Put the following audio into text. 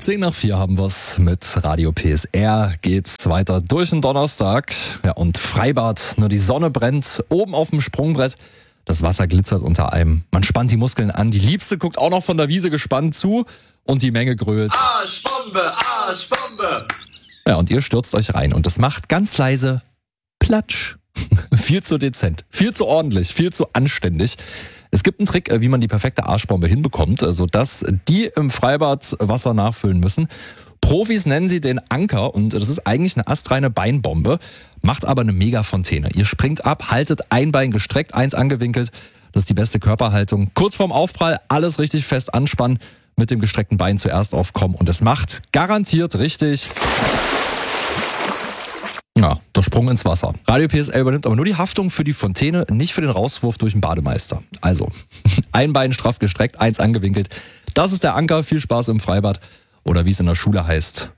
3:10 haben wir's mit Radio PSR. Geht's weiter durch den Donnerstag. Ja, und Freibad, nur die Sonne brennt, oben auf dem Sprungbrett. Das Wasser glitzert unter einem. Man spannt die Muskeln an. Die Liebste guckt auch noch von der Wiese gespannt zu und die Menge grölt: Arschbombe, Arschbombe! Ja, und ihr stürzt euch rein und es macht ganz leise Platsch. Viel zu dezent, viel zu ordentlich, viel zu anständig. Es gibt einen Trick, wie man die perfekte Arschbombe hinbekommt, sodass die im Freibad Wasser nachfüllen müssen. Profis nennen sie den Anker und das ist eigentlich eine astreine Beinbombe, macht aber eine Mega-Fontäne. Ihr springt ab, haltet ein Bein gestreckt, eins angewinkelt. Das ist die beste Körperhaltung. Kurz vorm Aufprall alles richtig fest anspannen, mit dem gestreckten Bein zuerst aufkommen und es macht garantiert richtig... Ja, der Sprung ins Wasser. Radio PSR übernimmt aber nur die Haftung für die Fontäne, nicht für den Rauswurf durch den Bademeister. Also, ein Bein straff gestreckt, eins angewinkelt. Das ist der Anker. Viel Spaß im Freibad. Oder wie es in der Schule heißt,